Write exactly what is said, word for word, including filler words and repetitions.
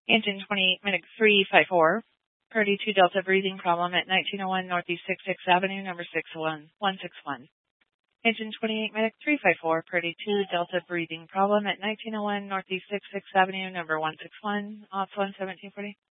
Engine twenty-eight, Medic three five four, Priority two Delta breathing problem at nineteen oh one Northeast sixty-sixth Avenue, number six one one six one. Engine twenty-eight, Medic three five four, Priority two Delta breathing problem at nineteen oh one Northeast sixty-sixth Avenue, number one six one, off one seventeen forty.